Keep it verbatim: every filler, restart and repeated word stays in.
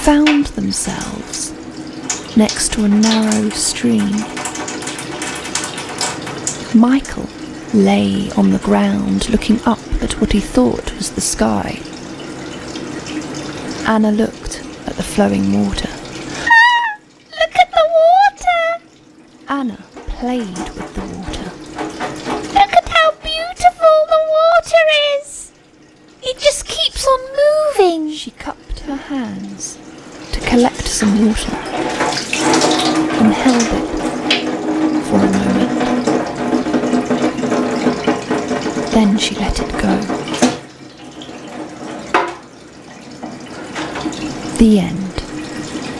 found themselves next to a narrow stream. Michael lay on the ground looking up at what he thought was the sky. Anna looked at the flowing water. Ah, look at the water! Anna played with the water. Look at how beautiful the water is! It just keeps on moving. She cupped her hands to collect some water and held it for a moment. Then she let it go. The end.